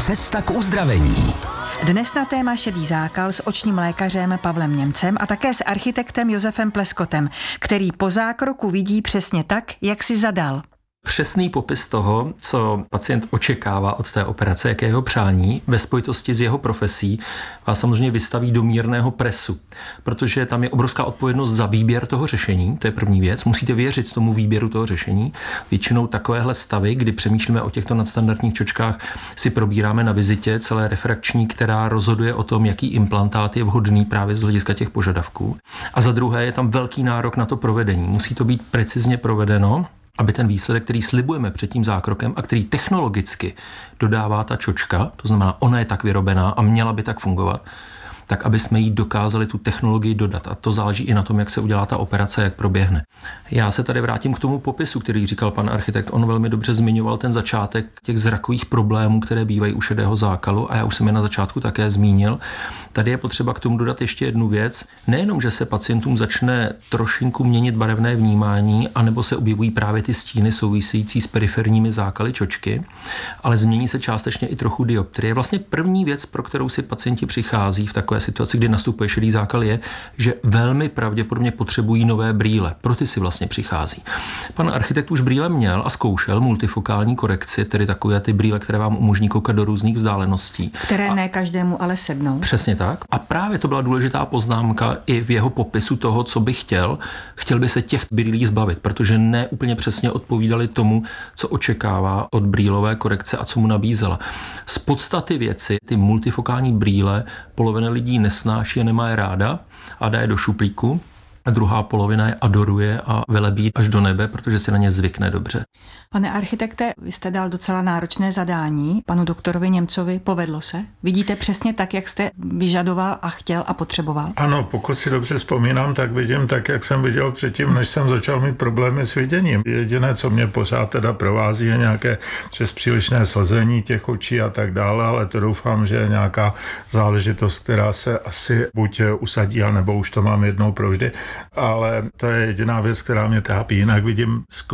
Cesta k uzdravení. Dnes na téma šedý zákal s očním lékařem Pavlem Němcem a také s architektem Josefem Pleskotem, který po zákroku vidí přesně tak, jak si zadal. Přesný popis toho, co pacient očekává od té operace, jaké jeho přání, ve spojitosti s jeho profesí, vás samozřejmě vystaví do mírného presu, protože tam je obrovská odpovědnost za výběr toho řešení, to je první věc, musíte věřit tomu výběru toho řešení. Většinou takovéhle stavy, kdy přemýšlíme o těchto nadstandardních čočkách, si probíráme na vizitě celé refrakční, která rozhoduje o tom, jaký implantát je vhodný právě z hlediska těch požadavků. A za druhé je tam velký nárok na to provedení. Musí to být precizně provedeno, aby ten výsledek, který slibujeme před tím zákrokem a který technologicky dodává ta čočka, to znamená, ona je tak vyrobená a měla by tak fungovat, tak aby jsme jí dokázali tu technologii dodat. A to záleží i na tom, jak se udělá ta operace, jak proběhne. Já se tady vrátím k tomu popisu, který říkal pan architekt. On velmi dobře zmiňoval ten začátek těch zrakových problémů, které bývají u šedého zákalu, a já už jsem je na začátku také zmínil. Tady je potřeba k tomu dodat ještě jednu věc. Nejenom, že se pacientům začne trošinku měnit barevné vnímání, anebo se objevují právě ty stíny související s periferními zákaly čočky, ale změní se částečně i trochu dioptrie. Vlastně první věc, pro kterou si pacienti přichází v takové situaci, kdy nastupuje šedý zákal, je, že velmi pravděpodobně potřebují nové brýle. Pro ty si vlastně přichází. Pan architekt už brýle měl a zkoušel multifokální korekci, tedy takové ty brýle, které vám umožní koukat do různých vzdáleností. Které ne každému ale sednou. Přesně tak. A právě to byla důležitá poznámka i v jeho popisu toho, co by chtěl. Chtěl by se těch brýlí zbavit, protože ne úplně přesně odpovídali tomu, co očekává od brýlové korekce a co mu nabízela. Z podstaty věci ty multifokální brýle polovina lidí nesnáší a nemá je ráda a dá je do šuplíku. A druhá polovina je adoruje a velebí až do nebe, protože si na ně zvykne dobře. Pane architekte, vy jste dal docela náročné zadání panu doktorovi Němcovi. Povedlo se? Vidíte přesně tak, jak jste vyžadoval a chtěl a potřeboval? Ano, pokud si dobře vzpomínám, tak vidím tak, jak jsem viděl předtím, než jsem začal mít problémy s viděním. Jediné, co mě pořád teda provází, je nějaké přes přílišné slezení těch očí a tak dále, ale to doufám, že je nějaká záležitost, která se asi buď usadí, anebo už to mám jednou provždy. Ale to je jediná věc, která mě trápí. Jinak vidím